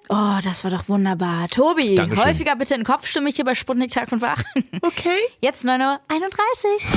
Oh, das war doch wunderbar. Tobi, Dankeschön. häufiger bitte in Kopfstimme hier bei Sputnik Tag und Wach. Okay. Jetzt 9:31 Uhr.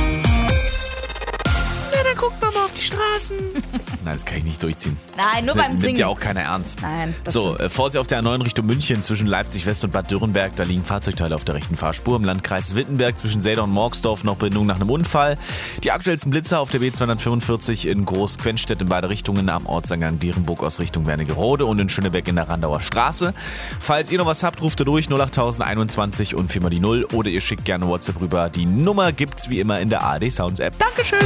Ja, dann guckt mal auf die Straßen. Nein, das kann ich nicht durchziehen. Nein, nur Das beim Singen. nimmt ja auch keiner ernst. Nein, das So, stimmt. Vorsicht auf der A9 Richtung München zwischen Leipzig West und Bad Dürrenberg. Da liegen Fahrzeugteile auf der rechten Fahrspur. Im Landkreis Wittenberg zwischen Seeler und Morgsdorf noch Behinderung nach einem Unfall. Die aktuellsten Blitzer auf der B245 in Groß-Quenstedt in beide Richtungen am Ortseingang Dierenburg aus Richtung Wernigerode und in Schönebeck in der Randauer Straße. Falls ihr noch was habt, ruft ihr durch 08021 und 4 mal die 0 oder ihr schickt gerne WhatsApp rüber. Die Nummer gibt's wie immer in der ARD Sounds App. Dankeschön!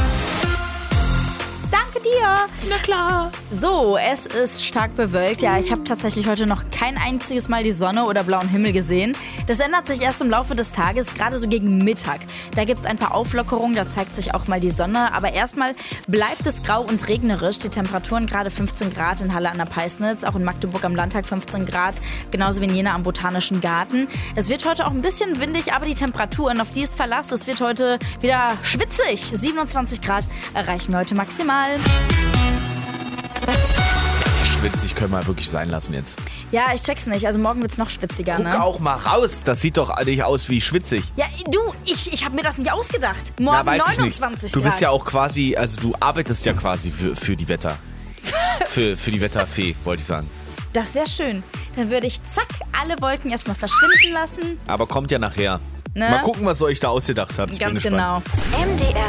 Danke dir. Na klar! So, es ist stark bewölkt. Ja, ich habe tatsächlich heute noch kein einziges Mal die Sonne oder blauen Himmel gesehen. Das ändert sich erst im Laufe des Tages, gerade so gegen Mittag. Da gibt es ein paar Auflockerungen, da zeigt sich auch mal die Sonne. Aber erstmal bleibt es grau und regnerisch. Die Temperaturen gerade 15 Grad in Halle an der Peisnitz, auch in Magdeburg am Landtag 15 Grad, genauso wie in Jena am Botanischen Garten. Es wird heute auch ein bisschen windig, aber die Temperaturen, auf die es Verlass, es wird heute wieder schwitzig. 27 Grad erreichen wir heute maximal. Schwitzig können wir wirklich sein lassen jetzt. Ja, ich check's nicht. Also morgen wird's noch schwitziger, Guck ne? auch mal raus. Das sieht doch nicht aus wie schwitzig. Ja, du, ich habe mir das nicht ausgedacht. Morgen Na, weiß ich 29 nicht. Du Grad. bist ja auch quasi, also du arbeitest ja quasi für die Wetter. für die Wetterfee, wollte ich sagen. Das wäre schön. Dann würde ich zack alle Wolken erstmal verschwinden lassen. Aber kommt ja nachher. Ne? Mal gucken, was ihr euch da ausgedacht habt. Ich bin Ganz gespannt. genau. MDR